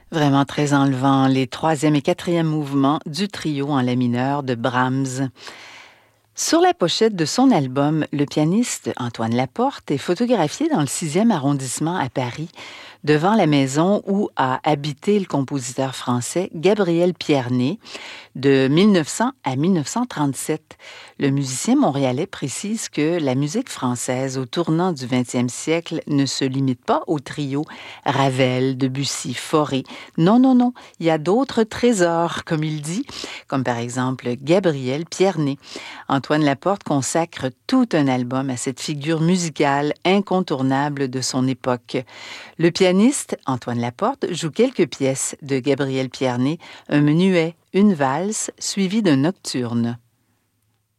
Vraiment très enlevant, les troisième et quatrième mouvements du trio en la mineur de Brahms. Sur la pochette de son album, le pianiste Antoine Laporte est photographié dans le 6e arrondissement à Paris, devant la maison où a habité le compositeur français Gabriel Pierné de 1900 à 1937. Le musicien montréalais précise que la musique française au tournant du 20e siècle ne se limite pas au trio Ravel, Debussy, Fauré. Non, non, non, il y a d'autres trésors, comme il dit, comme par exemple Gabriel Pierné. Antoine Laporte consacre tout un album à cette figure musicale incontournable de son époque. Le pianiste Antoine Laporte joue quelques pièces de Gabriel Pierné, un menuet, une valse, suivie d'un nocturne.